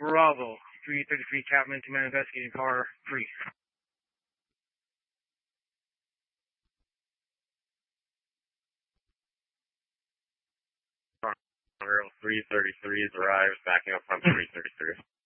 Bravo, 333 Chapman, 2-man investigating car, free. Girl 333 has arrived, backing up from 333.